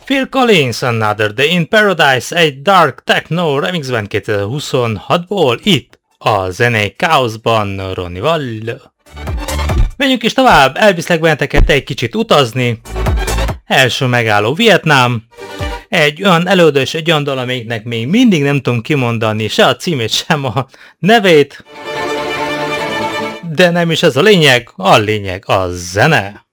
Phil Collins, Another Day in Paradise, egy Dark Techno remixben 2026-ból, itt a zenei káoszban Ronnival. Menjünk is tovább, elviszlek benneteket egy kicsit utazni. Első megálló Vietnám. Egy olyan előadó és egy olyan dal, amiknek még mindig nem tudom kimondani se a címét, sem a nevét. De nem is ez a lényeg a zene.